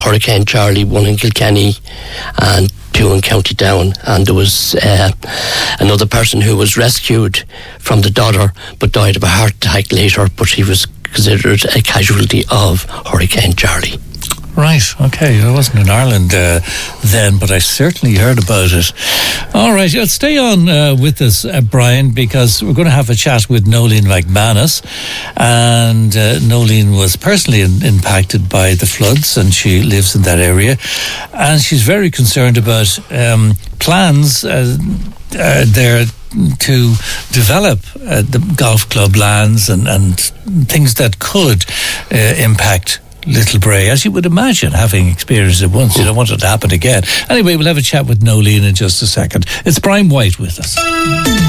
Hurricane Charlie, one in Kilkenny and two in County Down, and there was another person who was rescued from the Dodder but died of a heart attack later, but he was considered a casualty of Hurricane Charlie. Right, okay. I wasn't in Ireland then, but I certainly heard about it. All right, stay on with us, Brian, because we're going to have a chat with Nolene McManus. And Nolene was personally impacted by the floods, and she lives in that area. And she's very concerned about plans there to develop the golf club lands and things that could impact Little Bray, as you would imagine, having experienced it once. You don't want it to happen again. Anyway, we'll have a chat with Nolene in just a second. It's Brian White with us.